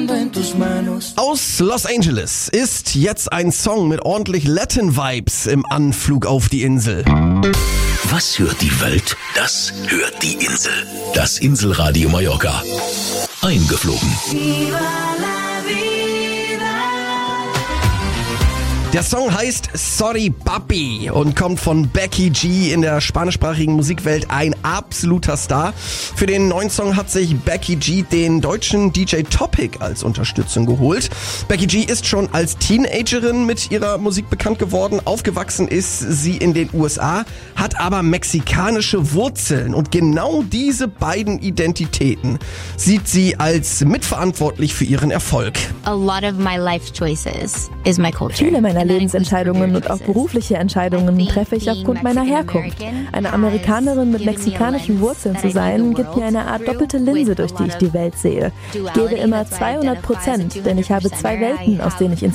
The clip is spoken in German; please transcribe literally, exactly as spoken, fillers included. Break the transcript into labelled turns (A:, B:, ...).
A: Aus Los Angeles ist jetzt ein Song mit ordentlich Latin-Vibes im Anflug auf die Insel.
B: Was hört die Welt? Das hört die Insel. Das Inselradio Mallorca. Eingeflogen.
A: Der Song heißt Sorry Papi und kommt von Becky G, in der spanischsprachigen Musikwelt ein absoluter Star. Für den neuen Song hat sich Becky G den deutschen D J Topic als Unterstützung geholt. Becky G ist schon als Teenagerin mit ihrer Musik bekannt geworden. Aufgewachsen ist sie in den U S A, hat aber mexikanische Wurzeln und genau diese beiden Identitäten sieht sie als mitverantwortlich für ihren Erfolg.
C: A lot of my life choices is my culture.
D: Viele meiner Lebensentscheidungen und auch berufliche Entscheidungen treffe ich aufgrund meiner Herkunft. Eine Amerikanerin mit mexikanischen Wurzeln zu sein, gibt mir eine Art doppelte Linse, durch die ich die Welt sehe. Ich gebe immer zweihundert Prozent, denn ich habe zwei Welten, aus denen ich inspiriert